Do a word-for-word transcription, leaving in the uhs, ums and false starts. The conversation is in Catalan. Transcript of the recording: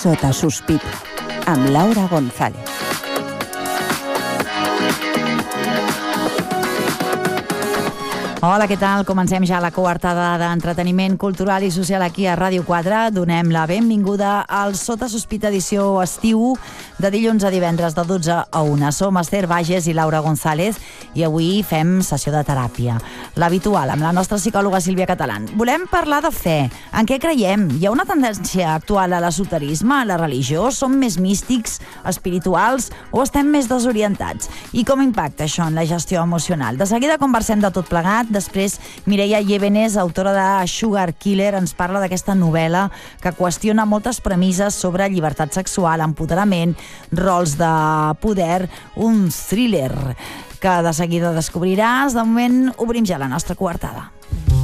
Sota sospita, amb Laura González. Hola, què tal? Comencem ja la coartada d'entreteniment cultural i social aquí a Ràdio quatre. Donem la benvinguda al Sota Sospita edició estiu de dilluns a divendres de dotze a una. Som Esther Bages i Laura González i avui fem sessió de teràpia, l'habitual, amb la nostra psicòloga Sílvia Catalán. Volem parlar de fe. En què creiem? Hi ha una tendència actual a l'esoterisme, a la religió? Som més místics, espirituals o estem més desorientats? I com impacta això en la gestió emocional? De seguida conversem de tot plegat. Després, Mireia Llévenes, autora de Sugar Killer, ens parla d'aquesta novel·la que qüestiona moltes premisses sobre llibertat sexual, empoderament, rols de poder, un thriller que de seguida descobriràs. De moment, obrim ja la nostra coartada.